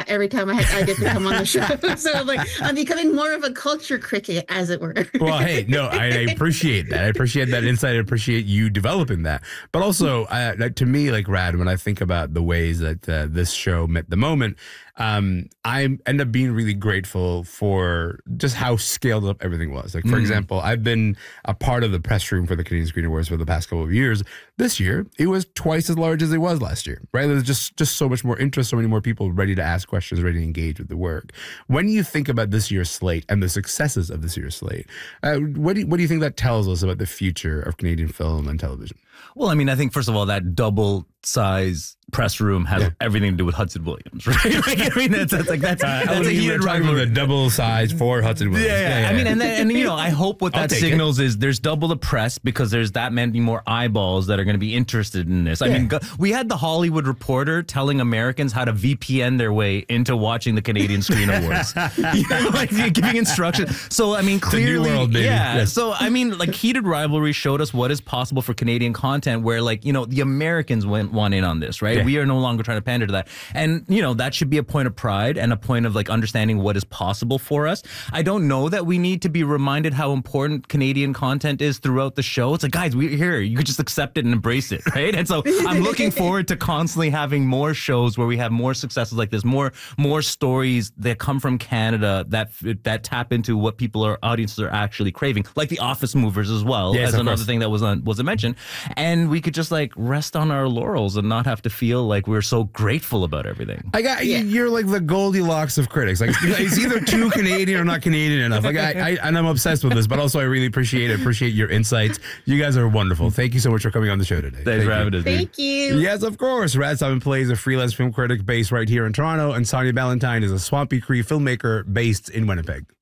every time I get to come on the show. So like I'm becoming more of a culture critic, as it were. Well, hey, no, I appreciate that. I appreciate that insight. I appreciate you developing that. But also, to me, like Rad, when I think about the ways that this show met the moment, I end up being really grateful for just how scaled up everything was. Like, for example, I've been a part of the press room for the Canadian Screen Awards for the past couple of years. This year, it was twice as large as it was last year, right? There's just so much more interest, so many more people ready to ask questions, ready to engage with the work. When you think about this year's slate and the successes of this year's slate, what do you think that tells us about the future of Canadian film and television? Well, I mean, I think, first of all, that double size press room has everything to do with Hudson Williams, right? Like, I mean, that's a heated rivalry. The double size for Hudson Williams. Yeah. I mean, and you know, I hope what that signals is there's double the press because there's that many more eyeballs that are going to be interested in this. I mean, we had the Hollywood Reporter telling Americans how to VPN their way into watching the Canadian Screen Awards. You know, like giving instructions. So, I mean, clearly, the new world, baby. Yes. So, I mean, like heated rivalry showed us what is possible for Canadian content where, like, you know, the Americans went in on this, right? Yeah. We are no longer trying to pander to that. And, you know, that should be a point of pride and a point of like understanding what is possible for us. I don't know that we need to be reminded how important Canadian content is throughout the show. It's like, guys, we're here. You could just accept it and embrace it, right? And so I'm looking forward to constantly having more shows where we have more successes like this, more stories that come from Canada that tap into what audiences are actually craving, like the Office Movers as well, as another thing that wasn't mentioned. And we could just like rest on our laurels and not have to feel like we're so grateful about everything. You're like the Goldilocks of critics. Like it's either too Canadian or not Canadian enough. Like and I'm obsessed with this, but also I really appreciate your insights. You guys are wonderful. Thank you so much for coming on the show today. Thanks for having us. Thank you. Yes, of course. Rad Simon plays a freelance film critic based right here in Toronto, and Sonia Ballantyne is a Swampy Cree filmmaker based in Winnipeg.